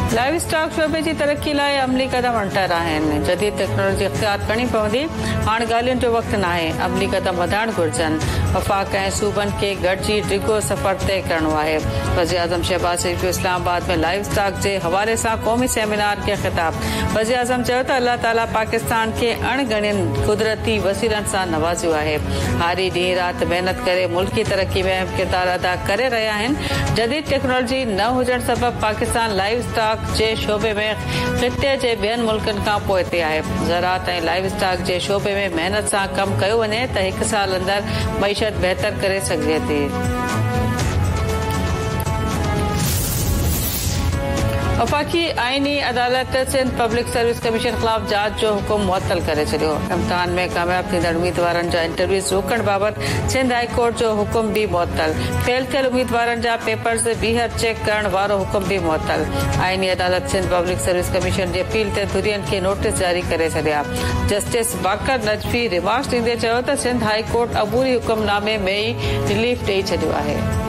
Live stock शोबे जी तरक्की लाइ अमली कदम अंटर आहिनि। जदीद टेक्नोलॉजी इख्तियार करणी पवंदी। हाणे ॻाल्हियुनि जो वक़्तु नाहे। अमली कदम वधाइण घुरिजनि। वफ़ाक़ ऐं सूबनि खे गॾिजी डिघो सफ़र तइ करणो आहे। वज़ीर आज़म शहबाज़ शरीफ़ जो इस्लामाबाद में लाइव स्टॉक जे हवाले सां क़ौमी सेमिनार खे ख़िताब। वज़ीर आज़म चयो त अल्लाह ताला पाकिस्तान खे अणगणियनि कुदरती वसीलनि सां नवाज़ियो आहे। हारी ॾींहुं राति महिनत करे मुल्की तरक्की में अहम किरदार अदा करे रहिया आहिनि। जदीद टेक्नोलॉजी न हुजण सबबि पाकिस्तान लाइव स्टॉक जे शोबे में ख़िते जे ॿियनि मुल्कनि खां पोइ ते आहे। ज़राअत ऐं लाइव स्टॉक जे शोबे में महिनत सां कमु कयो वञे त 1 साल अंदरि मईशत बहितर करे सघिजे थी। वफ़ाक़ी आईनी अदालत सिंध पब्लिक सर्विस कमीशन ख़िलाफ़ जांच जो हुकुम मुअत्तल करे छॾियो। इम्तिहान में कामयाब थींदड़ उम्मीदवारनि जा इंटरव्यूज़ रोकण बाबति सिंध हाई कोर्ट जो हुकुम बि मुअत्तल। फेल थियल उम्मीदवारनि जा पेपर्स ॿीहर चेक करण वारो हुकुम बि मुअत्तल। आईनी अदालत सिंध पब्लिक सर्विस कमीशन जे अपील ते धुरियनि खे नोटिस जारी करे छॾिया। जस्टिस बाकर नजफी रिमार्क्स ॾींदे चयो त सिंध हाई कोर्ट अबूरी हुकुमनामे में ई रिलीफ ॾेई छॾियो आहे।